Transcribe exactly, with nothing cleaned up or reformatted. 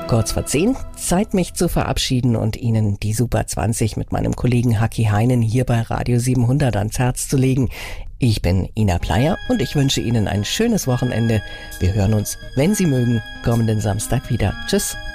Kurz vor zehn, Zeit mich zu verabschieden und Ihnen die Super zwanzig mit meinem Kollegen Haki Heinen hier bei Radio siebenhundert ans Herz zu legen. Ich bin Ina Pleyer und ich wünsche Ihnen ein schönes Wochenende. Wir hören uns, wenn Sie mögen, kommenden Samstag wieder. Tschüss.